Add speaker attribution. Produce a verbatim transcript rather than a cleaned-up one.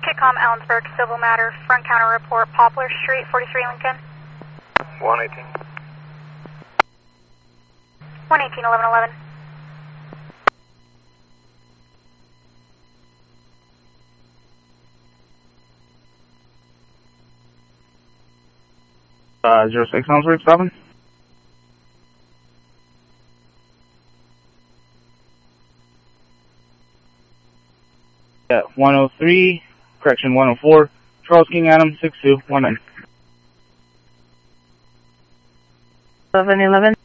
Speaker 1: KCOM Ellensburg, civil matter, front counter report, Poplar Street, forty-three Lincoln.
Speaker 2: one eighteen.
Speaker 1: one eighteen, eleven eleven.
Speaker 3: Uh, zero six Ellensburg, stopping. Yeah, one oh three, correction, one oh four, Charles King Adam, six two one nine.
Speaker 4: eleven eleven.